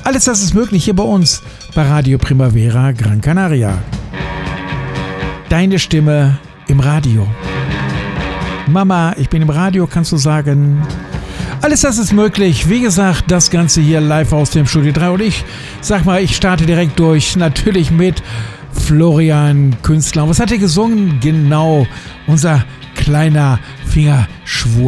Alles das ist möglich hier bei uns bei Radio Primavera Gran Canaria. Deine Stimme im Radio. Mama, ich bin im Radio, kannst du sagen. Alles das ist möglich. Wie gesagt, das Ganze hier live aus dem Studio 3. Und ich sag mal, ich starte direkt durch. Natürlich mit Florian Künstler. Und was hat er gesungen? Genau, unser kleiner Fingerschwur.